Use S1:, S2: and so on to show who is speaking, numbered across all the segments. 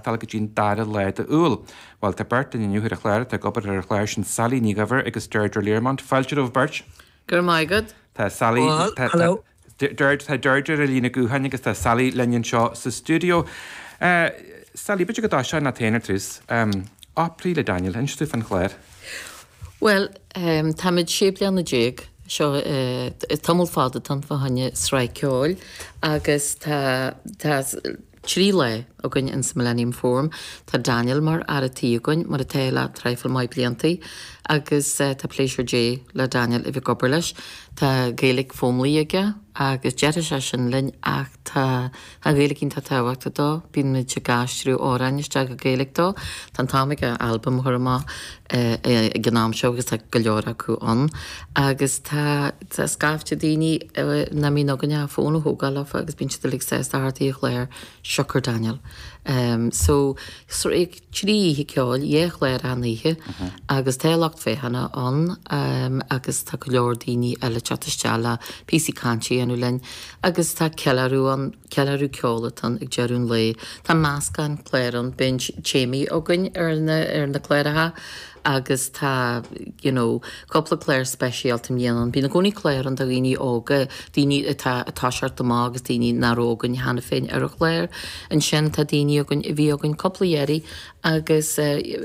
S1: tal go dín dar leid a úl. Well tá Bert in nniuhir a chléir tá gobar ar chléir sin Sally Nígahar agus Deirdre Learmont. Fáilte ó Bert?
S2: Gur maigad?
S1: Tá Sally...
S3: Hello.
S1: Deirdre a lína gúhain agus tá Sally lenin seo sa studio. Sally, beth ydw seo na tenar trys? Apríle Daniel, yn stwff yn chléir?
S2: Wel, tamid siebli an y jig, sio tamil fada tan fa hynny sraiceol, agus ta trí le o gyn yn Millennium Forum, ta Daniel mar ar y tŷ o gyn, mar y teila treifel mai blianti, agus ta pleisure J le Daniel i fi gobr leis, ta gaelig fomli ige, agus jeris sin lyn ach ta gaelig un ta tawag do, byn myd y gastrw oran ysdag a gaelig do, tan tamig a album hwyr yma gynam sio agus ta gyliora cw on, agus ta sgafti dini na mi no gynna ffôn o hwgal of agus byn sydd lyg ses da harti i'ch leir Shocker Daniel. So ag trí hi ceol, iech leir annihe, agus teilagt fe hana on, agus ta gylior dini ele chatistala, PC Canchi anu len, agus ta celarw ceolatan ag gerwn le, ta mascan cleron ben chemi ogyn na cleraha, agus ta, couple of Claire special tam yenan. Bína goni Claire an da gini oga, dini ta shart the mag, dini na rogan hana fein Claire, and shen ta dini ogun vi ogun couple yeri, agus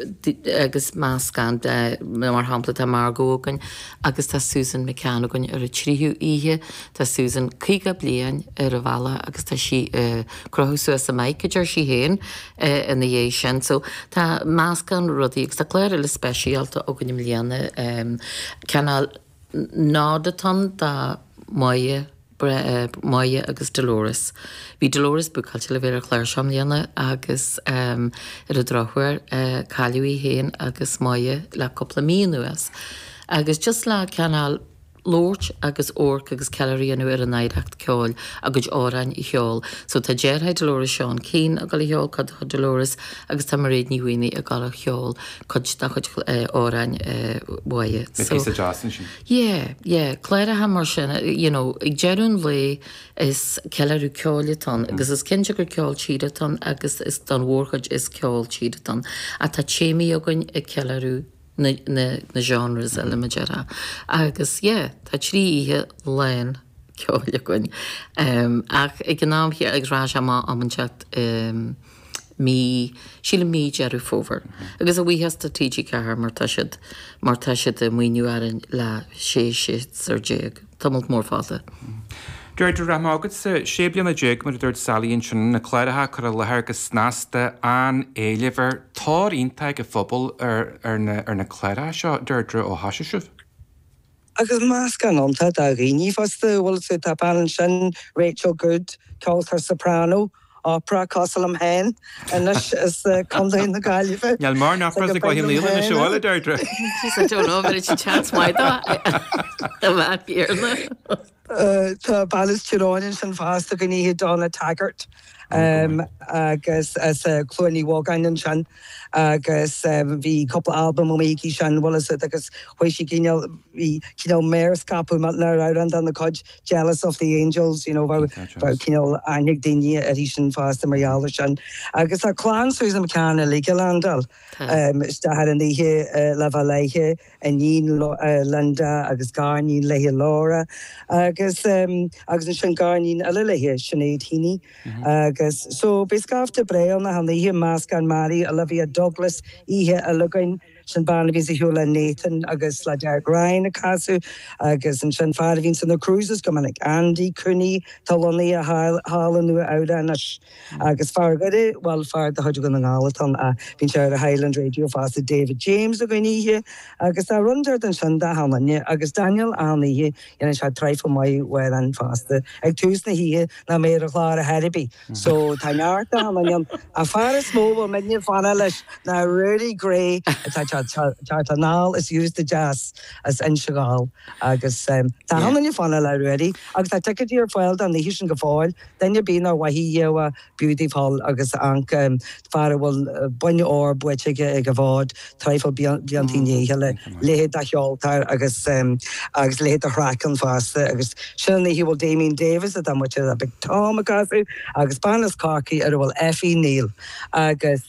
S2: mascan mar hampla ta Margo ogun, agus ta Susan McCann ogun a trihu ihe, ta Susan kiga blian vala, agus ta si crohusu as a maikager si hen in the ye shen. So ta mascan rudi, ta Claire il specialta ogun miliana canal nádaton da Maya agus Dolores. Vi Dolores bucalti le vera Claire Shamliana agus a drochwer caliwi hen agus Maya la couple minuas. Agus just la canal Lorch agus orc agus calorie anu an nairacht ceol agus oran I cheol. So ta gerhaid Dolores Sean Keen a gal cheol cad Dolores agus ta marid ni wini a gal cheol cad da chud oran waie.
S1: So
S2: Yeah, Clara Hammershin, ag gerun le is celaru ceolaton agus is kinjagur ceol chidaton agus is don warchad is ceol chidaton a ta chemi ogun ag celaru na genres a limajara. Agus, ta trí ihe lein ceolia gwn. Ach, ag gnam hi ag raj ama amanchat síle mí jeru fóver. Agus a bhí strategic ar mar tashid a muinú aran le sé ar jéag. Tamalt mór fáta.
S1: Deirdre Ramagad sa séblian a jéag mar dúirt Sally in sin na chléiretha chu a lethir go snásta an éilehar tá iontaig a phobal ar na chléiretha seo Deirdre ó hasisih.
S3: Agus más gan onta da rini fasta wal sa ta pan sin Rachel Good calls her soprano opera Cosalam Hen and is comes in the Galifa.
S1: Yal mar nach pras go hin líle na seola Deirdre.
S2: She said don't know but it's a chance my da. The mat beer.
S3: Ta balas Chironin sin fasta gani he Donna Taggart. Agus as Clooney Wogan and Shan agus vi couple album omiki Shan was it agus where she mares capu matner around on the codge jealous of the angels about anig dinni edition fast Mariala Shan agus a clan Susan McCann legalandal sta had in the lava leihe and Linda agus Garnin lehe Laura agus Shan Garnin lehe Sinead Heaney so bescafte breil na han hier Mascan Mary Olivia Douglas ihe a lugain sin Barnaby a hula Nathan agus la Derek Ryan a casu agus an sin farvins in the cruises come like Andy Cooney Taloni a Harlan nu out and agus fargade well far the hudge going alaton a bin share Highland Radio fast David James again here agus a runder than Shanda Hamlin agus Daniel Annie here and I try for my well and fast ag Tuesday here na me a Clara Harreby so Tanarta Hamlin a far small many fanalish now really grey Chartanal is used to jazz as Inshagal agus ta han you fanal already agus I take it your file and the hishin gefoil then you be no wahi yewa beautiful agus ank far will bunny orb which gavod trifle biantini hele le da altar agus le the racken fast agus surely he will Damien Davis at much a big Tom McCarthy agus Banas Corky will Effie Neil agus